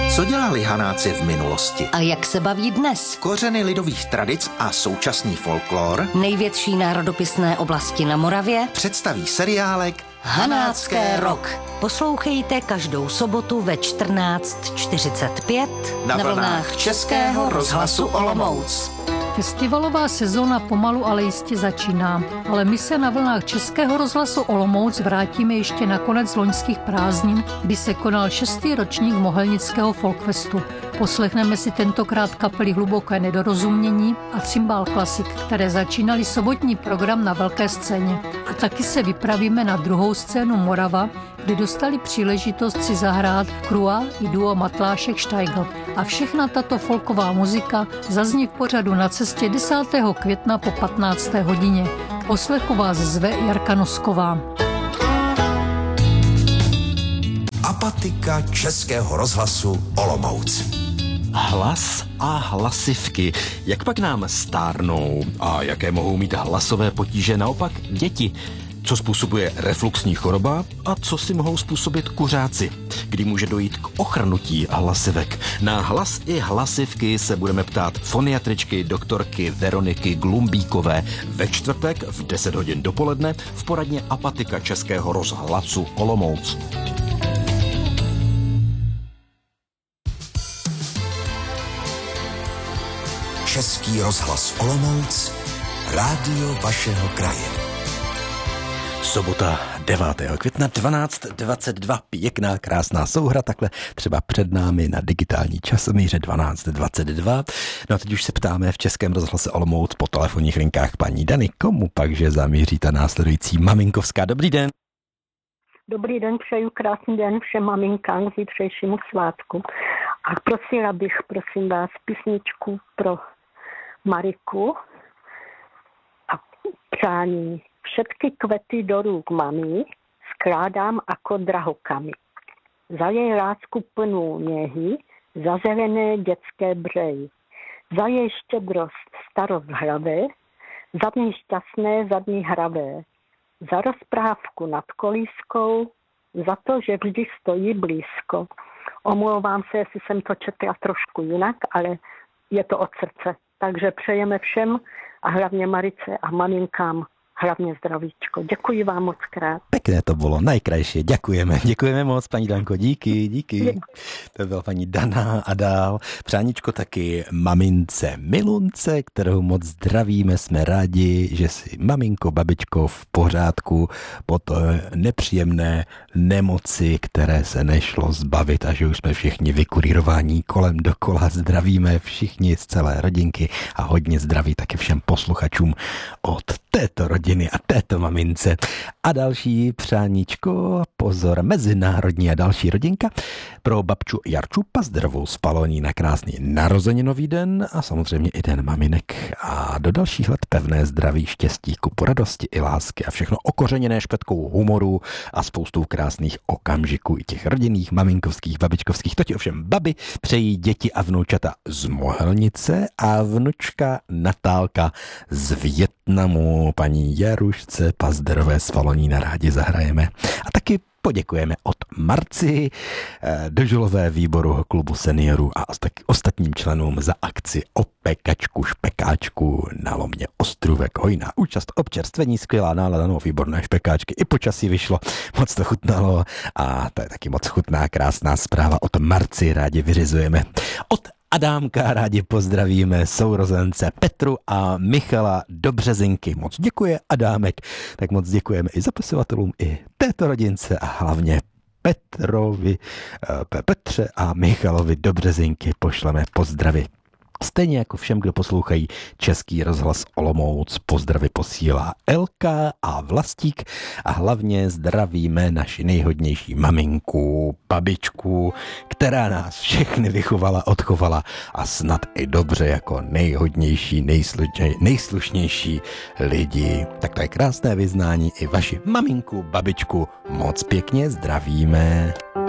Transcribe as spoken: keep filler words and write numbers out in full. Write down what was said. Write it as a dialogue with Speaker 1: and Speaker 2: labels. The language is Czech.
Speaker 1: Co dělali Hanáci v minulosti?
Speaker 2: A jak se baví dnes?
Speaker 1: Kořeny lidových tradic a současný folklor
Speaker 2: Největší národopisné oblasti na Moravě
Speaker 1: představí seriálek
Speaker 2: Hanácké rok. Poslouchejte každou sobotu ve čtrnáct čtyřicet pět
Speaker 1: na vlnách Českého rozhlasu Olomouc.
Speaker 3: Festivalová sezóna pomalu ale jistě začíná, ale my se na vlnách Českého rozhlasu Olomouc vrátíme ještě na konec loňských prázdnin, kdy se konal šestý ročník Mohelnického folkfestu. Poslechneme si tentokrát kapely Hluboké nedorozumění a Cymbal Classic, které začínali sobotní program na velké scéně. A taky se vypravíme na druhou scénu Morava, kde dostali příležitost si zahrát Krua i duo Matlášek Štajgl. A všechna tato folková muzika zazní v pořadu Na cestě desátého května po patnácté hodině. K poslechu vás zve Jarka Nosková.
Speaker 4: Apatika Českého rozhlasu Olomouc.
Speaker 5: Hlas a hlasivky. Jak pak nám stárnou a jaké mohou mít hlasové potíže naopak děti? Co způsobuje refluxní choroba a co si mohou způsobit kuřáci? Kdy může dojít k ochrnutí hlasivek? Na hlas i hlasivky se budeme ptát foniatričky doktorky Veroniky Glumbíkové ve čtvrtek v deset hodin dopoledne v poradně Apatika Českého rozhlasu Olomouc.
Speaker 4: Český rozhlas Olomouc, rádio vašeho kraje.
Speaker 5: Sobota devátého května dvanáct dvacet dva, pěkná, krásná souhra, takhle třeba před námi na digitální časomíře dvanáct dvacet dva. No a teď už se ptáme v Českém rozhlase Olomouc po telefonních linkách paní Dany, komu pakže zamíří ta následující maminkovská. Dobrý den.
Speaker 6: Dobrý den, přeju krásný den všem maminkám k zítřejšímu svátku. A prosila bych, prosím vás, písničku pro Mariku a přání. Všetky kvety do rúk mami skládám ako drahokamy. Za jej lásku plnú nehy, za zelené detské brehy. Za jej štedrosť starost hravé, za dny šťastné, za dny hravé. Za rozprávku nad kolískou, za to, že vždy stojí blízko. Omlouvám se, jestli jsem to četla trošku jinak, ale je to od srdce. Takže přejeme všem a hlavně Marice a maminkám hlavně zdravíčko. Děkuji vám moc krát.
Speaker 5: Pekné to bylo, najkrajšie. Děkujeme. Děkujeme moc, paní Danko. Díky, díky. To byla paní Dana a dál. Přáníčko taky mamince Milunce, kterou moc zdravíme. Jsme rádi, že si maminko, babičko v pořádku po to nepříjemné nemoci, které se nešlo zbavit a že už jsme všichni vykurírovaní kolem dokola. Zdravíme všichni z celé rodinky a hodně zdraví taky všem posluchačům od této rodiny a této mamince. A další přáníčko, pozor, mezinárodní a další rodinka pro babču Jarču Pazdrovou z Paloní na krásný narozeninový den a samozřejmě i den maminek a do dalších let pevné zdraví, štěstí, kupu radosti i lásky a všechno okořeněné špetkou humoru a spoustou krásných okamžiků i těch rodinných, maminkovských, babičkovských. To ti ovšem babi přejí děti a vnoučata z Mohelnice a vnučka Natálka z Vietnamu. Paní Jarušce Pazderové z Palonína rádi zahrajeme. A taky poděkujeme od Marci, dožilové výboru klubu seniorů a ostatním členům za akci o pekačku, špekáčku na Lomě Ostrůvek. Hojná účast, občerstvení, skvělá nálada, no, výborné špekáčky. I počasí vyšlo, moc to chutnalo a to je taky moc chutná, krásná zpráva od Marci, rádi vyřizujeme. Od Adámka rádi pozdravíme sourozence Petru a Michala do Březinky. Moc děkuje Adámek, tak moc děkujeme i zapisovatelům i této rodince a hlavně Petrovi, Petře a Michalovi do Březinky pošleme pozdravy. Stejně jako všem, kdo poslouchají Český rozhlas Olomouc, pozdravy posílá Elka a Vlastík a hlavně zdravíme naši nejhodnější maminku, babičku, která nás všechny vychovala, odchovala a snad i dobře jako nejhodnější, nejslušnější, nejslušnější lidi. Tak to je krásné vyznání i vaši maminku, babičku moc pěkně zdravíme.